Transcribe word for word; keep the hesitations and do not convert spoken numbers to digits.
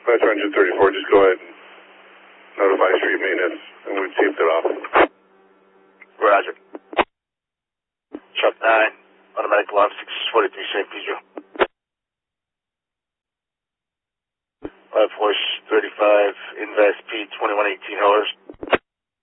Metro Engine thirty-four, just go ahead and notify street maintenance, and we've taped it off. Roger. Chuck nine, automatic alarm six forty-three, Saint Pedro. five Force thirty-five, Invest P twenty-one eighteen, Hillers.